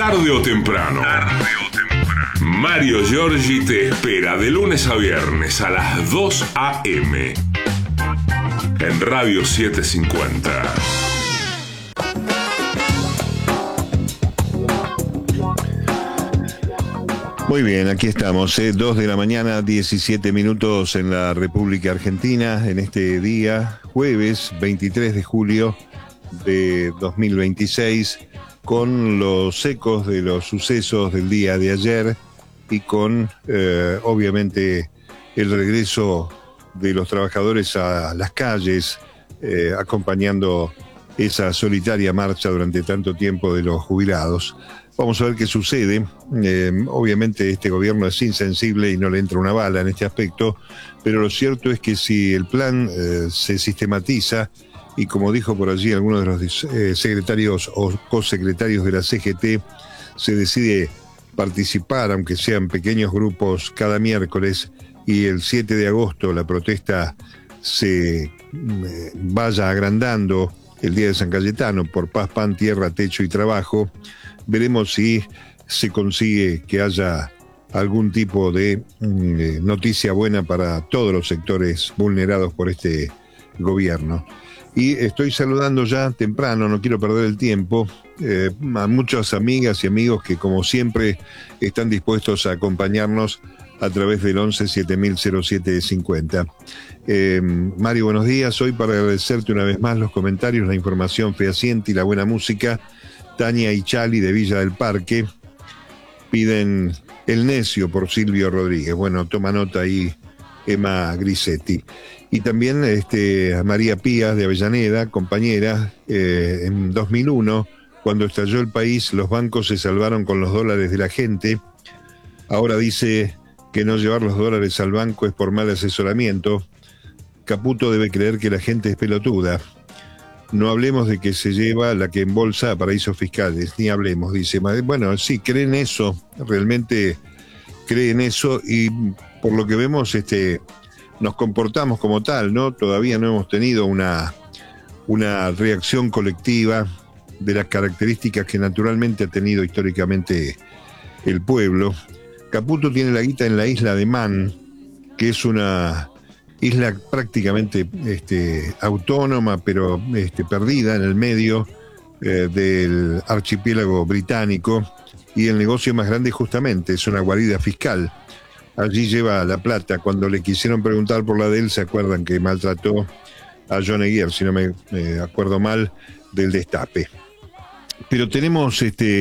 Tarde o temprano. Mario Giorgi te espera de lunes a viernes a las 2 a.m. en Radio 750. Muy bien, aquí estamos, 2 de la mañana, 17 minutos en la República Argentina, en este día, jueves 23 de julio de 2026, con los ecos de los sucesos del día de ayer y con, obviamente, el regreso de los trabajadores a las calles, acompañando esa solitaria marcha durante tanto tiempo de los jubilados. Vamos a ver qué sucede. Obviamente este gobierno es insensible y no le entra una bala en este aspecto, pero lo cierto es que si el plan se sistematiza, y como dijo por allí alguno de los secretarios o cosecretarios de la CGT, se decide participar, aunque sean pequeños grupos, cada miércoles, y el 7 de agosto la protesta se vaya agrandando el día de San Cayetano por paz, pan, tierra, techo y trabajo. Veremos si se consigue que haya algún tipo de noticia buena para todos los sectores vulnerados por este gobierno. Y estoy saludando ya temprano, no quiero perder el tiempo, a muchas amigas y amigos que como siempre están dispuestos a acompañarnos a través del 11 7000 0750. Mario, buenos días. Hoy, para agradecerte una vez más los comentarios, la información fehaciente y la buena música, Tania y Chali de Villa del Parque piden El Necio por Silvio Rodríguez. Bueno, toma nota ahí Emma Grisetti. Y también a María Pías de Avellaneda, compañera, en 2001, cuando estalló el país, los bancos se salvaron con los dólares de la gente. Ahora dice que no llevar los dólares al banco es por mal asesoramiento. Caputo debe creer que la gente es pelotuda. No hablemos de que se lleva la que embolsa a paraísos fiscales, ni hablemos, dice. Bueno, sí, creen eso, realmente creen eso, y por lo que vemos, nos comportamos como tal, ¿no? Todavía no hemos tenido una reacción colectiva de las características que naturalmente ha tenido históricamente el pueblo. Caputo tiene la guita en la isla de Man, que es una isla prácticamente autónoma, pero perdida en el medio del archipiélago británico, y el negocio más grande justamente es una guarida fiscal. Allí lleva la plata. Cuando le quisieron preguntar por la de él, se acuerdan que maltrató a John Eguier, si no me acuerdo mal, del Destape. Pero tenemos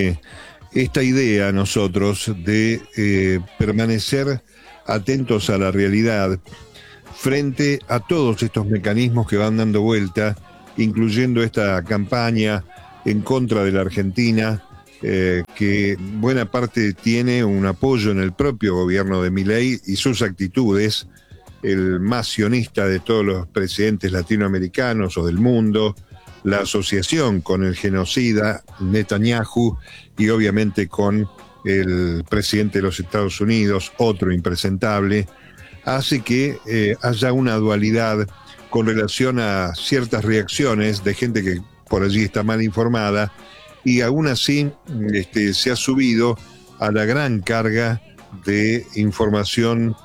esta idea nosotros de permanecer atentos a la realidad frente a todos estos mecanismos que van dando vuelta, incluyendo esta campaña en contra de la Argentina, que buena parte tiene un apoyo en el propio gobierno de Milei y sus actitudes, el más sionista de todos los presidentes latinoamericanos o del mundo, la asociación con el genocida Netanyahu y obviamente con el presidente de los Estados Unidos, otro impresentable, hace que haya una dualidad con relación a ciertas reacciones de gente que por allí está mal informada, y aún así se ha subido a la gran carga de información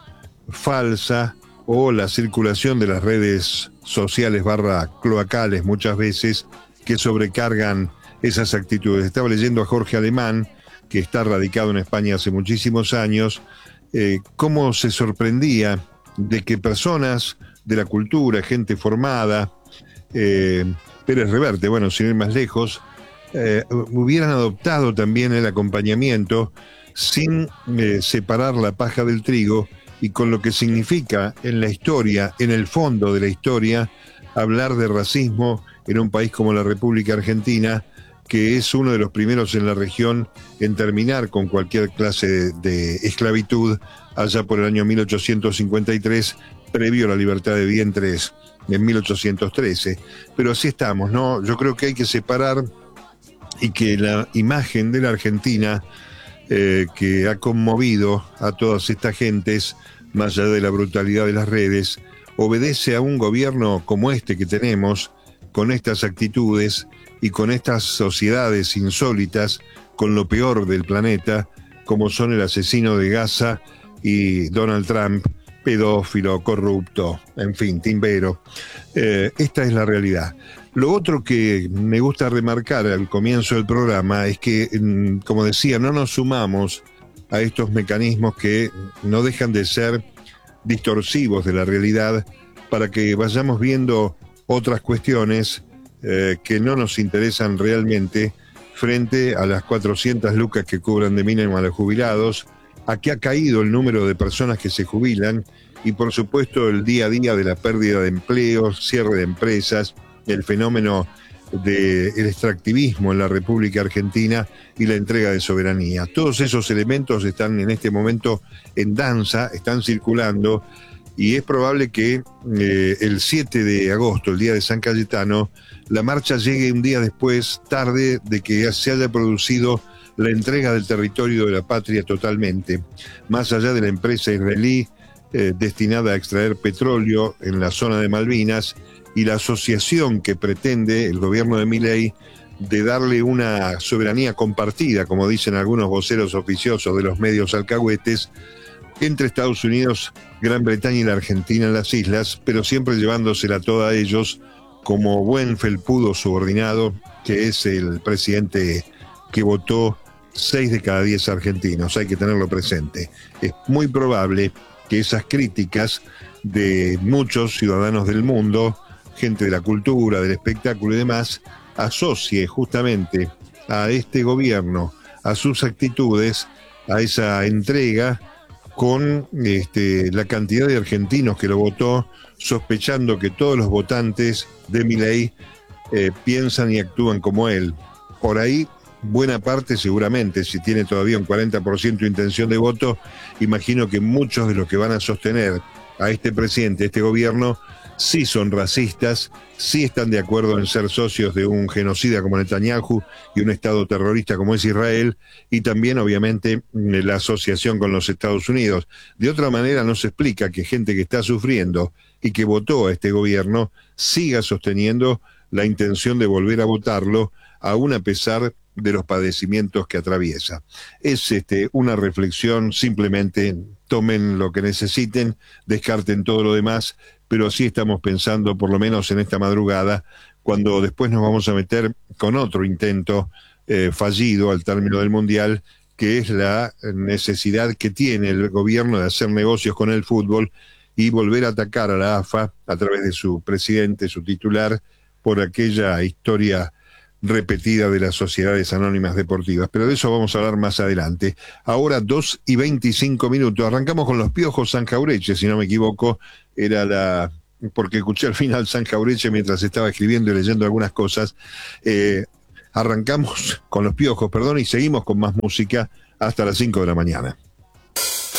falsa o la circulación de las redes sociales /cloacales muchas veces, que sobrecargan esas actitudes. Estaba leyendo a Jorge Alemán, que está radicado en España hace muchísimos años, cómo se sorprendía de que personas de la cultura, gente formada, Pérez Reverte, bueno, sin ir más lejos, hubieran adoptado también el acompañamiento sin separar la paja del trigo, y con lo que significa en la historia, en el fondo de la historia, hablar de racismo en un país como la República Argentina, que es uno de los primeros en la región en terminar con cualquier clase de esclavitud allá por el año 1853, previo a la libertad de vientres en 1813. Pero así estamos, ¿no? Yo creo que hay que separar, y que la imagen de la Argentina que ha conmovido a todas estas gentes, más allá de la brutalidad de las redes, obedece a un gobierno como este que tenemos, con estas actitudes y con estas sociedades insólitas, con lo peor del planeta, como son el asesino de Gaza y Donald Trump, pedófilo, corrupto, en fin, timbero. Esta es la realidad. Lo otro que me gusta remarcar al comienzo del programa es que, como decía, no nos sumamos a estos mecanismos que no dejan de ser distorsivos de la realidad para que vayamos viendo otras cuestiones que no nos interesan realmente frente a las 400 lucas que cobran de mínimo a los jubilados, a que ha caído el número de personas que se jubilan y por supuesto el día a día de la pérdida de empleos, cierre de empresas, el fenómeno del extractivismo en la República Argentina y la entrega de soberanía. Todos esos elementos están en este momento en danza, están circulando y es probable que el 7 de agosto, el día de San Cayetano, la marcha llegue un día después, tarde de que se haya producido la entrega del territorio de la patria totalmente, más allá de la empresa israelí destinada a extraer petróleo en la zona de Malvinas y la asociación que pretende el gobierno de Milei de darle una soberanía compartida, como dicen algunos voceros oficiosos de los medios alcahuetes, entre Estados Unidos, Gran Bretaña y la Argentina en las islas, pero siempre llevándosela toda a ellos como buen felpudo subordinado, que es el presidente que votó 6 de cada 10 argentinos, hay que tenerlo presente. Es muy probable que esas críticas de muchos ciudadanos del mundo, gente de la cultura, del espectáculo y demás, asocie justamente a este gobierno, a sus actitudes, a esa entrega con la cantidad de argentinos que lo votó, sospechando que todos los votantes de Milei piensan y actúan como él. Por ahí, buena parte seguramente, si tiene todavía un 40% de intención de voto, imagino que muchos de los que van a sostener a este presidente, a este gobierno, sí son racistas, sí están de acuerdo en ser socios de un genocida como Netanyahu y un estado terrorista como es Israel, y también obviamente la asociación con los Estados Unidos. De otra manera no se explica que gente que está sufriendo y que votó a este gobierno siga sosteniendo la intención de volver a votarlo, aún a pesar de los padecimientos que atraviesa. Es una reflexión, simplemente tomen lo que necesiten, descarten todo lo demás, pero así estamos pensando, por lo menos en esta madrugada, cuando después nos vamos a meter con otro intento fallido al término del Mundial, que es la necesidad que tiene el gobierno de hacer negocios con el fútbol y volver a atacar a la AFA a través de su presidente, su titular, por aquella historia repetida de las sociedades anónimas deportivas, pero de eso vamos a hablar más adelante. Ahora 2:25. Arrancamos con los Piojos San Jaureche, si no me equivoco, porque escuché al final San Jaureche mientras estaba escribiendo y leyendo algunas cosas. Arrancamos con los Piojos, y seguimos con más música hasta las 5 de la mañana.